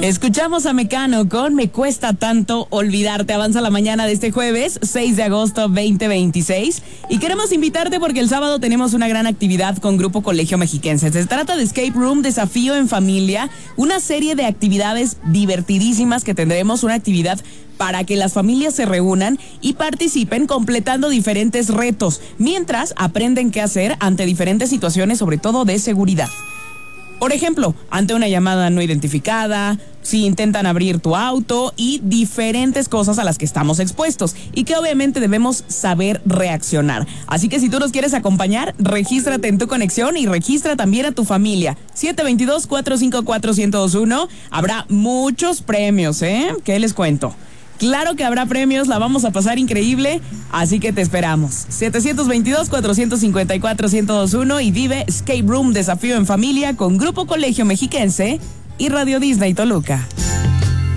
Escuchamos a Mecano con Me Cuesta Tanto Olvidarte. Avanza la mañana de este jueves, 6 de agosto 2026. Y queremos invitarte porque el sábado tenemos una gran actividad con Grupo Colegio Mexiquense. Se trata de Escape Room, Desafío en Familia, una serie de actividades divertidísimas que tendremos, una actividad para que las familias se reúnan y participen completando diferentes retos, mientras aprenden qué hacer ante diferentes situaciones, sobre todo de seguridad. Por ejemplo, ante una llamada no identificada, si intentan abrir tu auto y diferentes cosas a las que estamos expuestos y que obviamente debemos saber reaccionar. Así que si tú nos quieres acompañar, regístrate en tu conexión y registra también a tu familia. 722-454-1021. Habrá muchos premios, ¿Qué les cuento? Claro que habrá premios, la vamos a pasar increíble, así que te esperamos. 722-454-1021 y vive Escape Room Desafío en Familia con Grupo Colegio Mexiquense y Radio Disney Toluca.